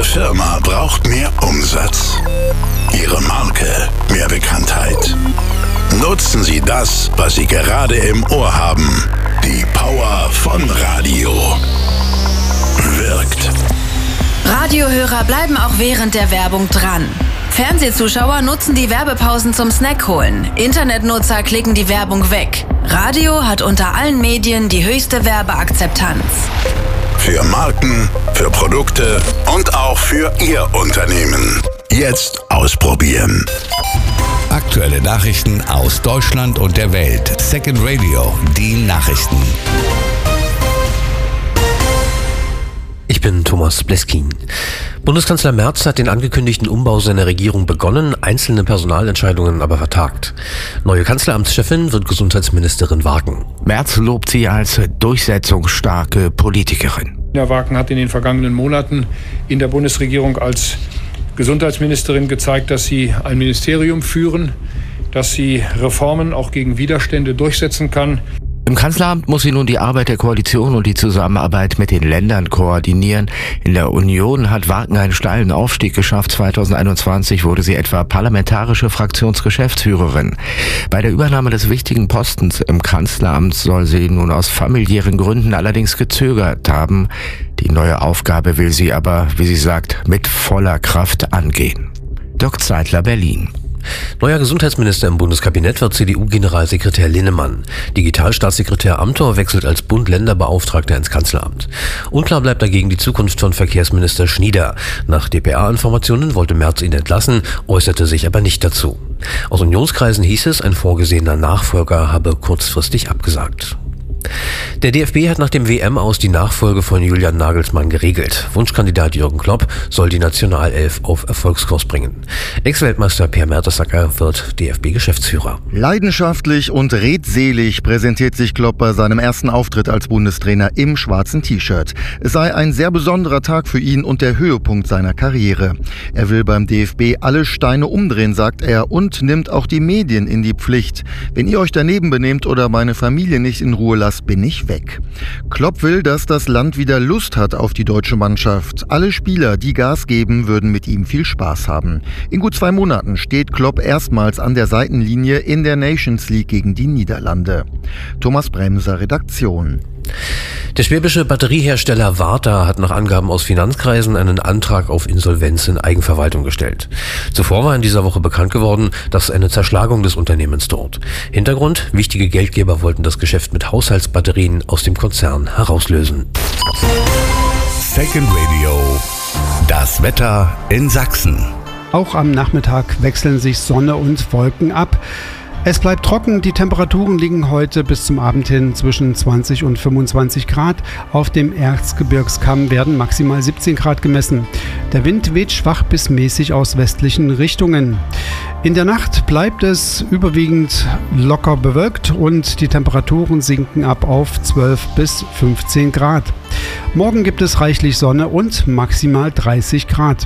Ihre Firma braucht mehr Umsatz. Ihre Marke mehr Bekanntheit. Nutzen Sie das, was Sie gerade im Ohr haben. Die Power von Radio. Wirkt. Radiohörer bleiben auch während der Werbung dran. Fernsehzuschauer nutzen die Werbepausen zum Snack holen. Internetnutzer klicken die Werbung weg. Radio hat unter allen Medien die höchste Werbeakzeptanz. Für Marken, für Produkte und auch für Ihr Unternehmen. Jetzt ausprobieren. Aktuelle Nachrichten aus Deutschland und der Welt. Second Radio, die Nachrichten. Ich bin Thomas Bleskin. Bundeskanzler Merz hat den angekündigten Umbau seiner Regierung begonnen, einzelne Personalentscheidungen aber vertagt. Neue Kanzleramtschefin wird Gesundheitsministerin Wagen. Merz lobt sie als durchsetzungsstarke Politikerin. Nina Wagen hat in den vergangenen Monaten in der Bundesregierung als Gesundheitsministerin gezeigt, dass sie ein Ministerium führen, dass sie Reformen auch gegen Widerstände durchsetzen kann. Im Kanzleramt muss sie nun die Arbeit der Koalition und die Zusammenarbeit mit den Ländern koordinieren. In der Union hat Wagen einen steilen Aufstieg geschafft. 2021 wurde sie etwa parlamentarische Fraktionsgeschäftsführerin. Bei der Übernahme des wichtigen Postens im Kanzleramt soll sie nun aus familiären Gründen allerdings gezögert haben. Die neue Aufgabe will sie aber, wie sie sagt, mit voller Kraft angehen. Dirk Zeitler, Berlin. Neuer Gesundheitsminister im Bundeskabinett wird CDU-Generalsekretär Linnemann. Digitalstaatssekretär Amthor wechselt als Bund-Länder-Beauftragter ins Kanzleramt. Unklar bleibt dagegen die Zukunft von Verkehrsminister Schnieder. Nach dpa-Informationen wollte Merz ihn entlassen, äußerte sich aber nicht dazu. Aus Unionskreisen hieß es, ein vorgesehener Nachfolger habe kurzfristig abgesagt. Der DFB hat nach dem WM-Aus die Nachfolge von Julian Nagelsmann geregelt. Wunschkandidat Jürgen Klopp soll die Nationalelf auf Erfolgskurs bringen. Ex-Weltmeister Per Mertesacker wird DFB-Geschäftsführer. Leidenschaftlich und redselig präsentiert sich Klopp bei seinem ersten Auftritt als Bundestrainer im schwarzen T-Shirt. Es sei ein sehr besonderer Tag für ihn und der Höhepunkt seiner Karriere. Er will beim DFB alle Steine umdrehen, sagt er, und nimmt auch die Medien in die Pflicht. Wenn ihr euch daneben benehmt oder meine Familie nicht in Ruhe lasst, bin ich weg. Klopp will, dass das Land wieder Lust hat auf die deutsche Mannschaft. Alle Spieler, die Gas geben, würden mit ihm viel Spaß haben. In gut 2 Monaten steht Klopp erstmals an der Seitenlinie in der Nations League gegen die Niederlande. Thomas Bremser, Redaktion. Der schwäbische Batteriehersteller Varta hat nach Angaben aus Finanzkreisen einen Antrag auf Insolvenz in Eigenverwaltung gestellt. Zuvor war in dieser Woche bekannt geworden, dass eine Zerschlagung des Unternehmens droht. Hintergrund: wichtige Geldgeber wollten das Geschäft mit Haushaltsbatterien aus dem Konzern herauslösen. Second Radio, das Wetter in Sachsen. Auch am Nachmittag wechseln sich Sonne und Wolken ab. Es bleibt trocken, die Temperaturen liegen heute bis zum Abend hin zwischen 20 und 25 Grad. Auf dem Erzgebirgskamm werden maximal 17 Grad gemessen. Der Wind weht schwach bis mäßig aus westlichen Richtungen. In der Nacht bleibt es überwiegend locker bewölkt und die Temperaturen sinken ab auf 12 bis 15 Grad. Morgen gibt es reichlich Sonne und maximal 30 Grad.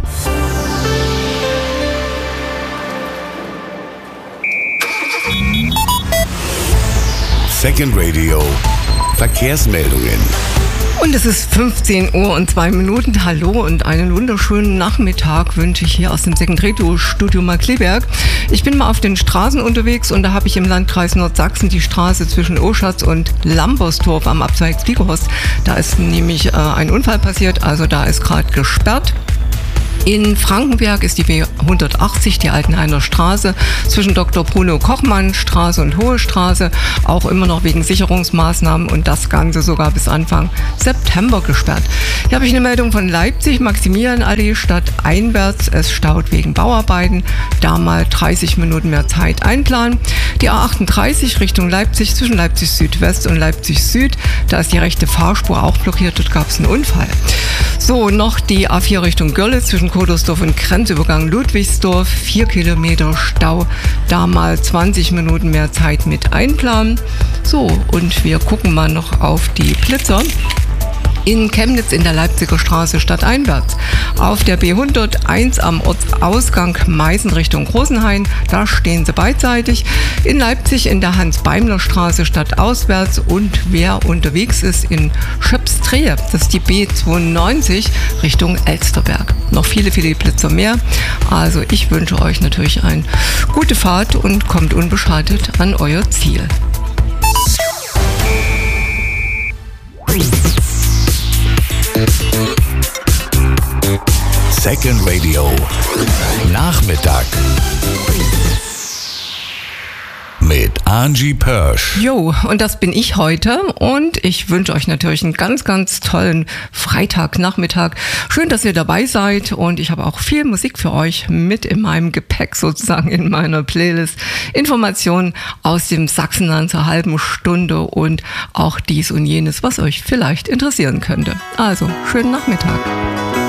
Second Radio, Verkehrsmeldungen. Und es ist 15 Uhr und 2 Minuten. Hallo und einen wunderschönen Nachmittag wünsche ich hier aus dem Second Radio Studio Markkleeberg. Ich bin mal auf den Straßen unterwegs und da habe ich im Landkreis Nordsachsen die Straße zwischen Oschatz und Lambersdorf am Abzweig Zwiegehorst. Da ist nämlich ein Unfall passiert, also da ist gerade gesperrt. In Frankenberg ist die B180, die Altenhainer Straße, zwischen Dr. Bruno Kochmann Straße und Hohe Straße, auch immer noch wegen Sicherungsmaßnahmen und das Ganze sogar bis Anfang September gesperrt. Hier habe ich eine Meldung von Leipzig, Maximilianallee stadteinwärts. Es staut wegen Bauarbeiten, da mal 30 Minuten mehr Zeit einplanen. Die A38 Richtung Leipzig, zwischen Leipzig Südwest und Leipzig Süd, da ist die rechte Fahrspur auch blockiert, dort gab es einen Unfall. So, noch die A4 Richtung Görlitz, zwischen Kodersdorf und Grenzübergang Ludwigsdorf, 4 Kilometer Stau, da mal 20 Minuten mehr Zeit mit einplanen. So, und wir gucken mal noch auf die Blitzer. In Chemnitz in der Leipziger Straße stadteinwärts. Auf der B101 am Ortsausgang Meißen Richtung Großenhain, da stehen sie beidseitig. In Leipzig in der Hans-Beimler-Straße stadtauswärts und wer unterwegs ist in Schöpstrehe, das ist die B92 Richtung Elsterberg. Noch viele, viele Plätze mehr. Also ich wünsche euch natürlich eine gute Fahrt und kommt unbeschadet an euer Ziel. Second Radio Nachmittag mit Angie Pörsch. Jo, und das bin ich heute und ich wünsche euch natürlich einen ganz, ganz tollen Freitagnachmittag. Schön, dass ihr dabei seid und ich habe auch viel Musik für euch mit in meinem Gepäck sozusagen in meiner Playlist. Informationen aus dem Sachsenland zur halben Stunde und auch dies und jenes, was euch vielleicht interessieren könnte. Also, schönen Nachmittag.